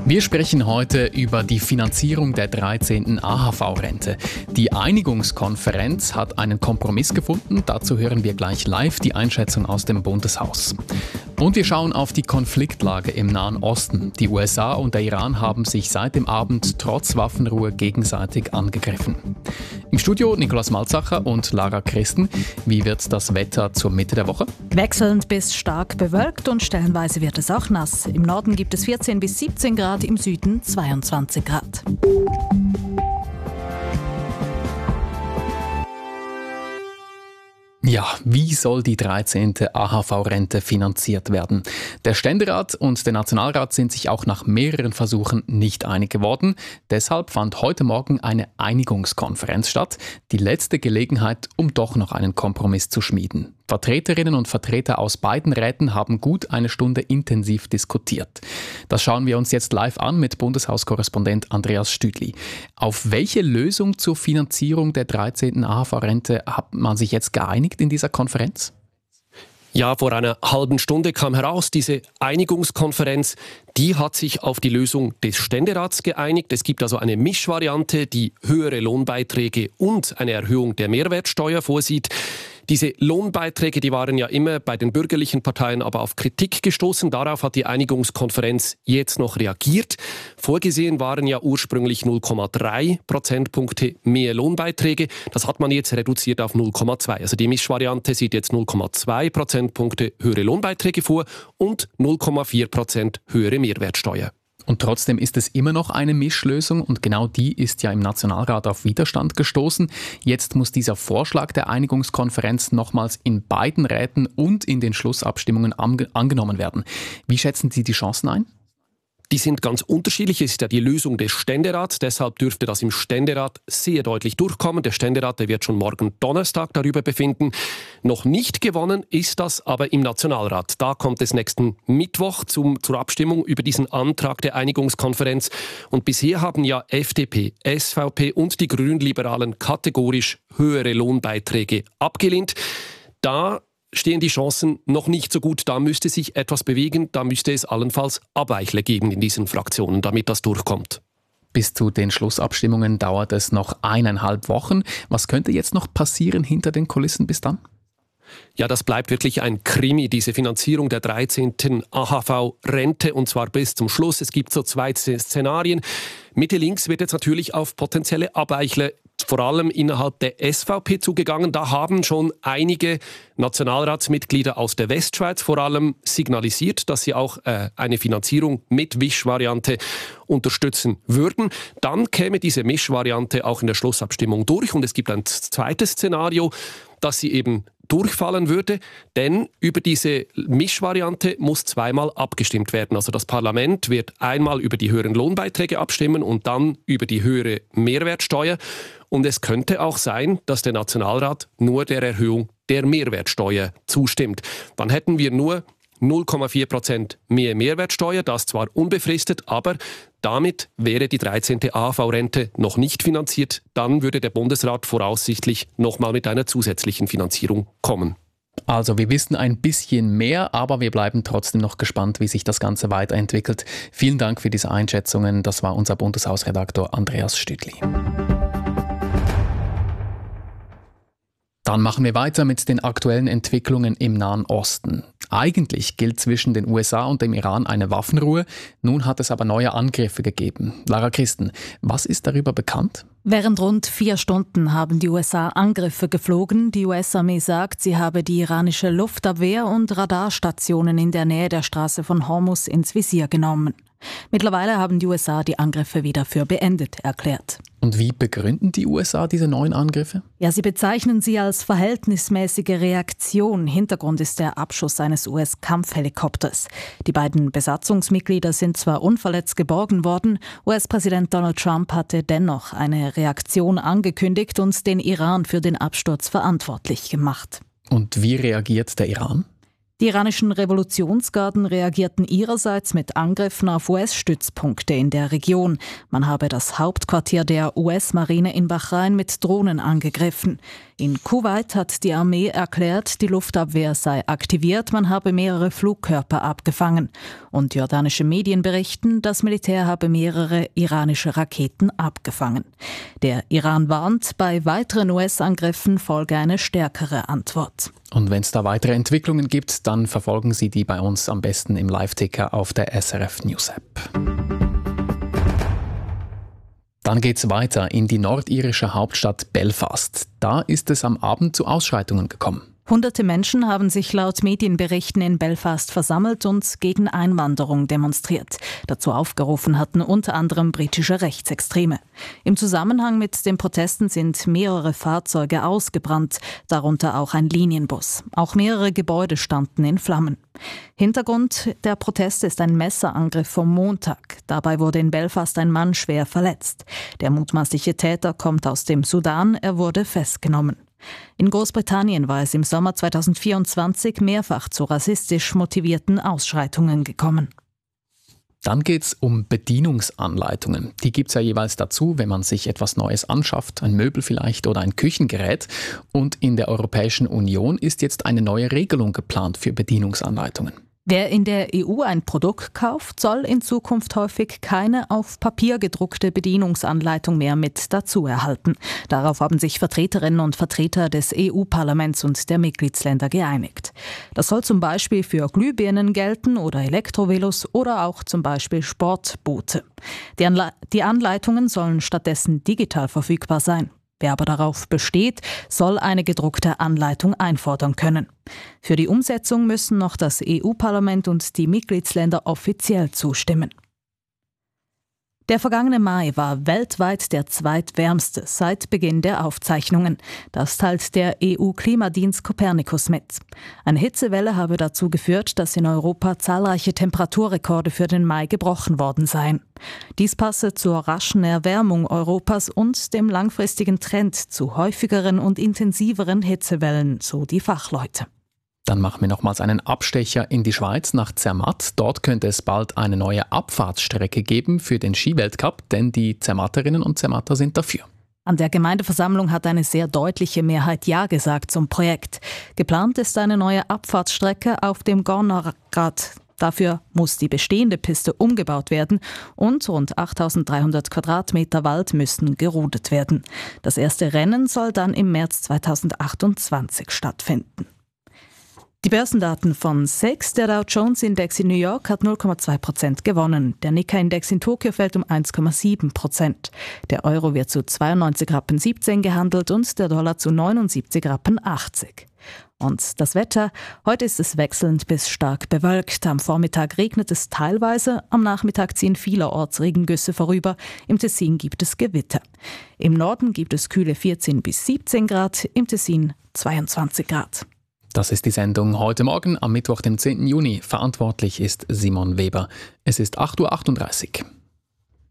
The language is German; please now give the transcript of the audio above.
Wir sprechen heute über die Finanzierung der 13. AHV-Rente. Die Einigungskonferenz hat einen Kompromiss gefunden. Dazu hören wir gleich live die Einschätzung aus dem Bundeshaus. Und wir schauen auf die Konfliktlage im Nahen Osten. Die USA und der Iran haben sich seit dem Abend trotz Waffenruhe gegenseitig angegriffen. Im Studio Nikolaus Malzacher und Lara Christen. Wie wird das Wetter zur Mitte der Woche? Wechselnd bis stark bewölkt und stellenweise wird es auch nass. Im Norden gibt es 14 bis 17 Grad, im Süden 22 Grad. Ja, wie soll die 13. AHV-Rente finanziert werden? Der Ständerat und der Nationalrat sind sich auch nach mehreren Versuchen nicht einig geworden. Deshalb fand heute Morgen eine Einigungskonferenz statt. Die letzte Gelegenheit, um doch noch einen Kompromiss zu schmieden. Vertreterinnen und Vertreter aus beiden Räten haben gut eine Stunde intensiv diskutiert. Das schauen wir uns jetzt live an mit Bundeshauskorrespondent Andreas Stüdli. Auf welche Lösung zur Finanzierung der 13. AHV-Rente hat man sich jetzt geeinigt in dieser Konferenz? Ja, vor einer halben Stunde kam heraus, diese Einigungskonferenz, die hat sich auf die Lösung des Ständerats geeinigt. Es gibt also eine Mischvariante, die höhere Lohnbeiträge und eine Erhöhung der Mehrwertsteuer vorsieht. Diese Lohnbeiträge, die waren ja immer bei den bürgerlichen Parteien aber auf Kritik gestoßen. Darauf hat die Einigungskonferenz jetzt noch reagiert. Vorgesehen waren ja ursprünglich 0,3 Prozentpunkte mehr Lohnbeiträge. Das hat man jetzt reduziert auf 0,2. Also die Mischvariante sieht jetzt 0,2 Prozentpunkte höhere Lohnbeiträge vor und 0,4 Prozent höhere Mehrwertsteuer. Und trotzdem ist es immer noch eine Mischlösung und genau die ist ja im Nationalrat auf Widerstand gestoßen. Jetzt muss dieser Vorschlag der Einigungskonferenz nochmals in beiden Räten und in den Schlussabstimmungen angenommen werden. Wie schätzen Sie die Chancen ein? Die sind ganz unterschiedlich. Es ist ja die Lösung des Ständerats. Deshalb dürfte das im Ständerat sehr deutlich durchkommen. Der Ständerat, der wird schon morgen Donnerstag darüber befinden. Noch nicht gewonnen ist das aber im Nationalrat. Da kommt es nächsten Mittwoch zur Abstimmung über diesen Antrag der Einigungskonferenz. Und bisher haben ja FDP, SVP und die Grünliberalen kategorisch höhere Lohnbeiträge abgelehnt. Da stehen die Chancen noch nicht so gut. Da müsste sich etwas bewegen. Da müsste es allenfalls Abweichler geben in diesen Fraktionen, damit das durchkommt. Bis zu den Schlussabstimmungen dauert es noch 1,5 Wochen. Was könnte jetzt noch passieren hinter den Kulissen bis dann? Ja, das bleibt wirklich ein Krimi, diese Finanzierung der 13. AHV-Rente, und zwar bis zum Schluss. Es gibt so 2 Szenarien. Mitte-links wird jetzt natürlich auf potenzielle Abweichler vor allem innerhalb der SVP zugegangen. Da haben schon einige Nationalratsmitglieder aus der Westschweiz vor allem signalisiert, dass sie auch eine Finanzierung mit Mischvariante unterstützen würden. Dann käme diese Mischvariante auch in der Schlussabstimmung durch. Und es gibt ein zweites Szenario, dass sie eben durchfallen würde, denn über diese Mischvariante muss zweimal abgestimmt werden. Also das Parlament wird einmal über die höheren Lohnbeiträge abstimmen und dann über die höhere Mehrwertsteuer. Und es könnte auch sein, dass der Nationalrat nur der Erhöhung der Mehrwertsteuer zustimmt. Dann hätten wir nur 0,4% mehr Mehrwertsteuer, das zwar unbefristet, aber damit wäre die 13. AHV-Rente noch nicht finanziert. Dann würde der Bundesrat voraussichtlich nochmal mit einer zusätzlichen Finanzierung kommen. Also wir wissen ein bisschen mehr, aber wir bleiben trotzdem noch gespannt, wie sich das Ganze weiterentwickelt. Vielen Dank für diese Einschätzungen. Das war unser Bundeshausredaktor Andreas Stüdli. Dann machen wir weiter mit den aktuellen Entwicklungen im Nahen Osten. Eigentlich gilt zwischen den USA und dem Iran eine Waffenruhe. Nun hat es aber neue Angriffe gegeben. Lara Christen, was ist darüber bekannt? Während rund 4 Stunden haben die USA Angriffe geflogen. Die US-Armee sagt, sie habe die iranische Luftabwehr und Radarstationen in der Nähe der Straße von Hormuz ins Visier genommen. Mittlerweile haben die USA die Angriffe wieder für beendet erklärt. Und wie begründen die USA diese neuen Angriffe? Ja, sie bezeichnen sie als verhältnismäßige Reaktion. Hintergrund ist der Abschuss eines US-Kampfhelikopters. Die beiden Besatzungsmitglieder sind zwar unverletzt geborgen worden, US-Präsident Donald Trump hatte dennoch eine Reaktion angekündigt und den Iran für den Absturz verantwortlich gemacht. Und wie reagiert der Iran? Die iranischen Revolutionsgarden reagierten ihrerseits mit Angriffen auf US-Stützpunkte in der Region. Man habe das Hauptquartier der US-Marine in Bahrain mit Drohnen angegriffen. In Kuwait hat die Armee erklärt, die Luftabwehr sei aktiviert, man habe mehrere Flugkörper abgefangen. Und jordanische Medien berichten, das Militär habe mehrere iranische Raketen abgefangen. Der Iran warnt, bei weiteren US-Angriffen folge eine stärkere Antwort. Und wenn es da weitere Entwicklungen gibt, dann verfolgen Sie die bei uns am besten im Live-Ticker auf der SRF News App. Dann geht's weiter in die nordirische Hauptstadt Belfast. Da ist es am Abend zu Ausschreitungen gekommen. Hunderte Menschen haben sich laut Medienberichten in Belfast versammelt und gegen Einwanderung demonstriert. Dazu aufgerufen hatten unter anderem britische Rechtsextreme. Im Zusammenhang mit den Protesten sind mehrere Fahrzeuge ausgebrannt, darunter auch ein Linienbus. Auch mehrere Gebäude standen in Flammen. Hintergrund der Proteste ist ein Messerangriff vom Montag. Dabei wurde in Belfast ein Mann schwer verletzt. Der mutmaßliche Täter kommt aus dem Sudan, er wurde festgenommen. In Großbritannien war es im Sommer 2024 mehrfach zu rassistisch motivierten Ausschreitungen gekommen. Dann geht es um Bedienungsanleitungen. Die gibt es ja jeweils dazu, wenn man sich etwas Neues anschafft, ein Möbel vielleicht oder ein Küchengerät. Und in der Europäischen Union ist jetzt eine neue Regelung geplant für Bedienungsanleitungen. Wer in der EU ein Produkt kauft, soll in Zukunft häufig keine auf Papier gedruckte Bedienungsanleitung mehr mit dazu erhalten. Darauf haben sich Vertreterinnen und Vertreter des EU-Parlaments und der Mitgliedsländer geeinigt. Das soll zum Beispiel für Glühbirnen gelten oder Elektrovelos oder auch zum Beispiel Sportboote. Die Anleitungen sollen stattdessen digital verfügbar sein. Wer aber darauf besteht, soll eine gedruckte Anleitung einfordern können. Für die Umsetzung müssen noch das EU-Parlament und die Mitgliedsländer offiziell zustimmen. Der vergangene Mai war weltweit der zweitwärmste seit Beginn der Aufzeichnungen. Das teilt der EU-Klimadienst Copernicus mit. Eine Hitzewelle habe dazu geführt, dass in Europa zahlreiche Temperaturrekorde für den Mai gebrochen worden seien. Dies passe zur raschen Erwärmung Europas und dem langfristigen Trend zu häufigeren und intensiveren Hitzewellen, so die Fachleute. Dann machen wir nochmals einen Abstecher in die Schweiz nach Zermatt. Dort könnte es bald eine neue Abfahrtsstrecke geben für den Skiweltcup, denn die Zermatterinnen und Zermatter sind dafür. An der Gemeindeversammlung hat eine sehr deutliche Mehrheit Ja gesagt zum Projekt. Geplant ist eine neue Abfahrtsstrecke auf dem Gornergrat. Dafür muss die bestehende Piste umgebaut werden und rund 8.300 Quadratmeter Wald müssen gerodet werden. Das erste Rennen soll dann im März 2028 stattfinden. Die Börsendaten von SEX, der Dow Jones Index in New York, hat 0,2% gewonnen. Der Nikkei-Index in Tokio fällt um 1,7%. Der Euro wird zu 92,17 Rappen gehandelt und der Dollar zu 79,80 Rappen. Und das Wetter? Heute ist es wechselnd bis stark bewölkt. Am Vormittag regnet es teilweise, am Nachmittag ziehen vielerorts Regengüsse vorüber. Im Tessin gibt es Gewitter. Im Norden gibt es kühle 14 bis 17 Grad, im Tessin 22 Grad. Das ist die Sendung heute Morgen am Mittwoch, dem 10. Juni. Verantwortlich ist Simon Weber. Es ist 8.38 Uhr.